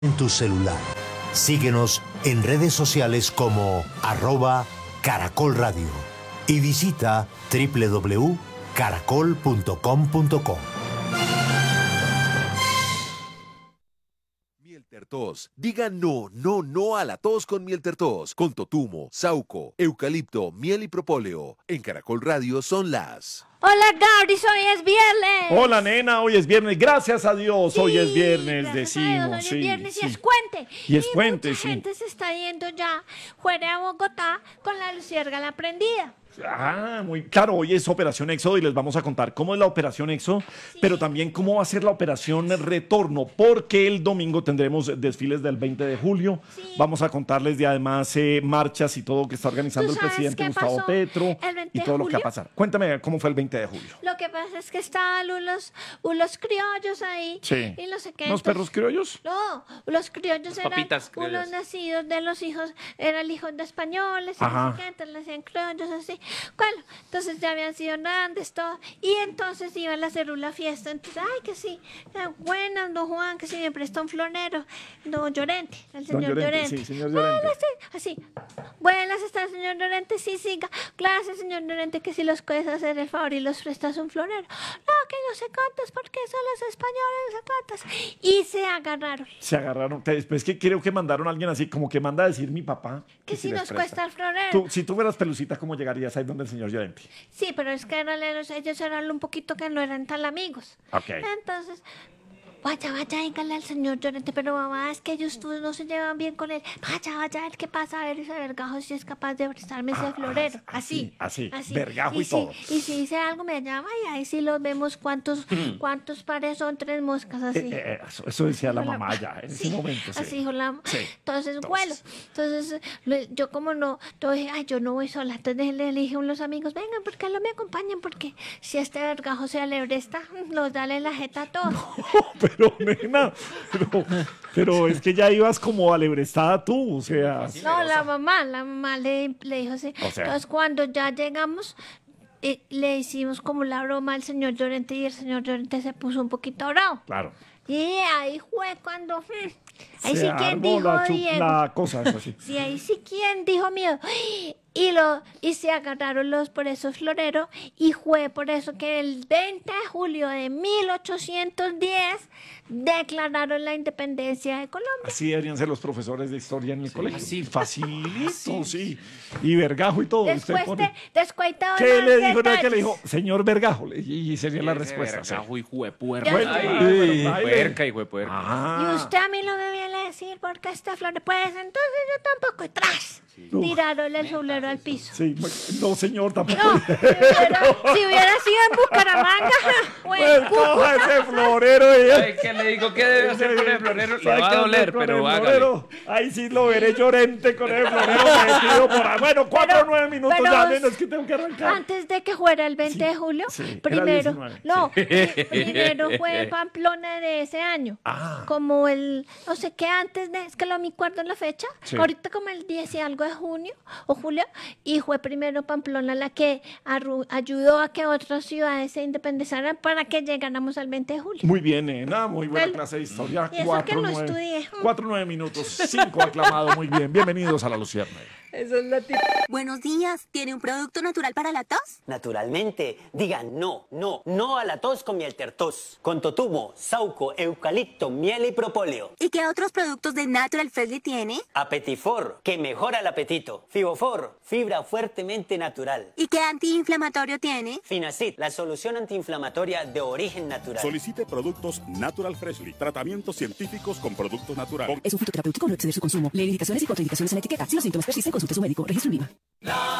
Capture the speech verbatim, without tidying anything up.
en tu celular. Síguenos en redes sociales como arroba Caracol Radio y visita doble u doble u doble u punto caracol punto com punto co. Mieltertos. Diga no, no, no a la tos con Mieltertos. Con totumo, sauco, eucalipto, miel y propóleo. En Caracol Radio son las... Hola, Gabri, hoy es viernes. Hola, nena, hoy es viernes. Gracias a Dios, Sí, hoy es viernes, gracias decimos. a Dios, hoy sí, es viernes sí. y es puente. Y es puente, mucha sí. gente se está yendo ya fuera de Bogotá con la luciérgala prendida. Ah, muy claro, hoy es Operación Éxodo y les vamos a contar cómo es la Operación Éxodo, Sí. pero también cómo va a ser la Operación Retorno, porque el domingo tendremos desfiles del veinte de julio. Sí. Vamos a contarles de además eh, marchas y todo lo que está organizando ¿Tú el sabes presidente qué Gustavo pasó Petro el veinte y de todo lo que va a julio? pasar. Cuéntame cómo fue el veinte de julio. Lo que pasa es que estaban unos, unos criollos ahí Sí. y no sé qué. ¿Unos entonces- perros criollos? No, los criollos Las eran papitas unos criollas. nacidos de los hijos, eran hijos de españoles, y Ajá. no sé qué, entonces le hacían criollos así. Bueno, entonces ya habían sido grandes, todo. Y entonces iban a hacer una fiesta. Entonces, ay, que sí, eh, buenas, don Juan, que sí me prestó un florero. Don Llorente, el Don señor Llorente, Llorente. sí, señor Llorente. Buenas, sí, así. Buenas está el señor Llorente, sí, siga. Gracias, señor Llorente, que si los puedes hacer el favor y los prestas un florero. No, que no sé cuántos, porque son los españoles, no sé cuántos. Y se agarraron. Se agarraron. te- Después que creo que mandaron a alguien así, como que manda a decir mi papá. Que si les nos presta. cuesta el florero. Tú, si tú fueras Pelucita, ¿cómo llegarías ahí donde el señor Llorente? Sí, pero es que eran, ellos ellos eran un poquito que no eran tan amigos. Ok. Entonces, vaya, vaya, dígale al señor Llorente, pero mamá, es que ellos tú no se llevan bien con él. Vaya, vaya, a ver qué pasa, a ver ese vergajo si es capaz de prestarme ese Ah, florero. ah, Así, así, así, vergajo y si- todo. Y si dice algo, me llama y ahí sí los vemos cuántos, cuántos pares son tres moscas así. Eh, eh, eso, eso decía la Hola. mamá ya en ese Sí, momento. Sí. Así dijo la mamá. Sí. Entonces, Entonces. bueno, entonces lo- yo como no, yo dije, ay, yo no voy sola. Entonces le dije a unos amigos, vengan, porque no me acompañan, porque si este vergajo se alebresta, los dale la jeta a todos. pero, nena, pero, pero es que ya ibas como alebrestada tú, o sea. No, la mamá, la mamá le, le dijo así. O sea. Entonces cuando ya llegamos, eh, le hicimos como la broma al señor Llorente y el señor Llorente se puso un poquito bravo. Claro. Y ahí fue cuando... hmm, ahí Se sí quien armó dijo la, chu- Diego. la cosa, eso sí. Sí, ahí sí quien dijo miedo. Y, lo, y se agarraron los por esos floreros y fue por eso que el veinte de julio de mil ochocientos diez declararon la independencia de Colombia. Así deberían ser los profesores de historia en el colegio. así. Facilito, sí. Y vergajo y todo. Usted Después pone- de, después de ¿Qué unos le dijo? No, que detalles. le dijo, señor Vergajo. le- Y sería la Ese respuesta. sí. vergajo, hijo de puerca. Ya Bueno, sé. ay, Ay, bueno, baile. puerca, hijo de puerca. Ah. Y usted a mí no me viene a decir porque este flor, pues entonces yo tampoco. Y tras, No. tiraron el florero al piso. Sí, bueno, no, señor, tampoco. No, si hubiera, si hubiera sido en Bucaramanga, o en Pues coja Cúcuta, ese florero. y- Ay, ¿qué le digo? ¿Qué debe hacer con el florero? Le ¿Sabe va qué a hacer doler, con pero el hágale. florero? Ahí sí lo veré Llorente con el florero metido por ahí. Bueno, cuatro o Pero- nueve minutos pero ya, s- nena, es que tengo que arrancar. antes de que fuera el veinte de julio, sí, era primero, diecinueve, no, pri- primero fue Pamplona de ese año, Ah. como el, no sé qué, antes de, es que no me acuerdo la fecha, Sí. ahorita como el diez y algo de junio o julio, y fue primero Pamplona la que arru- ayudó a que otras ciudades se independizaran para que llegáramos al veinte de julio. Muy bien, nena, muy buena Well, clase de historia. y eso Cuatro, que no nueve, estudié. cuatro, nueve minutos, cinco aclamado, muy bien. Bienvenidos a La Luciérnaga. Eso es la típica. Buenos días, ¿tiene un producto natural para la tos? Naturalmente, digan no, no, no a la tos con Mieltertos. Con totumo, sauco, eucalipto, miel y propóleo. ¿Y qué otros productos de Natural Freshly tiene? Apetifor, que mejora el apetito. Fibofor, fibra fuertemente natural. ¿Y qué antiinflamatorio tiene? Finacid, la solución antiinflamatoria de origen natural. Solicite productos Natural Freshly. Tratamientos científicos con productos naturales. Es un fitoterapéutico, no exceder su consumo. Lee indicaciones y contraindicaciones en la etiqueta. Si los síntomas persisten, consulte a su médico. Registro en Viva.